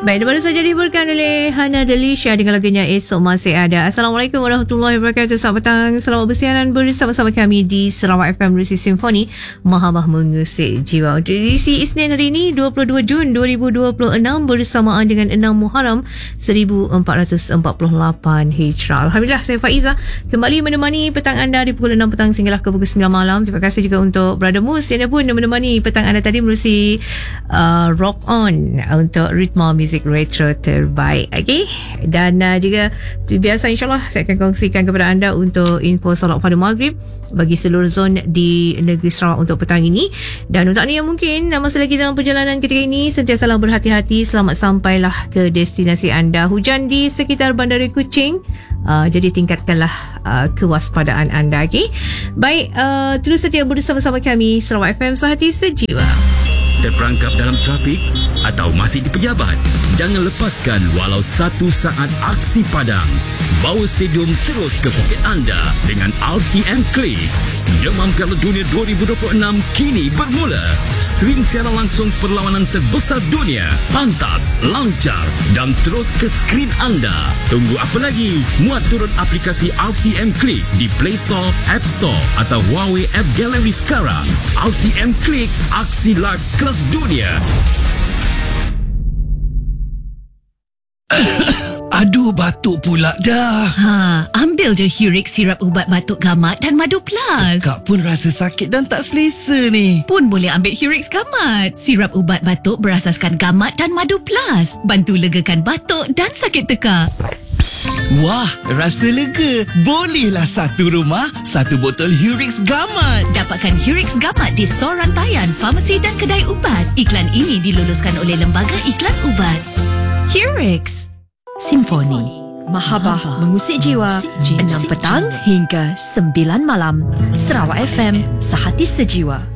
Baik, baru saja dihiburkan oleh Hana Delisha dengan lagunya Esok Masih Ada. Assalamualaikum warahmatullahi wabarakatuh. Selamat petang, selamat bersiaran bersama-sama kami di Sarawak FM Rusi Simfoni, Mahabah mengusik jiwa. Untuk edisi Isnin hari ini 22 Jun 2026 bersamaan dengan 6 Muharram 1448 Hijrah. Alhamdulillah, saya Faiza kembali menemani petang anda di pukul 6 petang sehinggalah ke pukul 9 malam. Terima kasih juga untuk Brother Mus yang pun menemani petang anda tadi menerusi Rock On untuk ritma muzik retro terbaik. Okay, dan juga seperti biasa insyaAllah saya akan kongsikan kepada anda untuk info solat pada maghrib bagi seluruh zon di negeri Sarawak untuk petang ini. Dan untuk anda yang mungkin masih lagi dalam perjalanan ketika ini, sentiasalah berhati-hati, selamat sampailah ke destinasi anda. Hujan di sekitar Bandar Kuching, jadi tingkatkanlah kewaspadaan anda. Okay, baik, terus setia bersama-sama kami Sarawak FM, sehati sejiwa. Terperangkap dalam trafik atau masih di pejabat? Jangan lepaskan walau 1 saat aksi padang. Bawa stadium terus ke poket anda dengan RTM Click. Demam Piala Dunia 2026 kini bermula. Stream siaran langsung perlawanan terbesar dunia, pantas, lancar dan terus ke skrin anda. Tunggu apa lagi? Muat turun aplikasi RTM Click di Play Store, App Store atau Huawei App Gallery sekarang. RTM Click, aksi live kelas dunia. Aduh, batuk pula dah. Ambil je Hurix sirap ubat batuk gamat dan madu plus. Kak pun rasa sakit dan tak selesa ni. Pun boleh ambil Hurix gamat. Sirap ubat batuk berasaskan gamat dan madu plus. Bantu legakan batuk dan sakit tekak. Wah, rasa lega. Bolehlah satu rumah, satu botol Hurix gamat. Dapatkan Hurix gamat di stor rantaian, farmasi dan kedai ubat. Iklan ini diluluskan oleh Lembaga Iklan Ubat. Hurix. Simfoni, Mahabah mengusik jiwa, 6 petang hingga 9 malam. Sarawak FM, sehati sejiwa.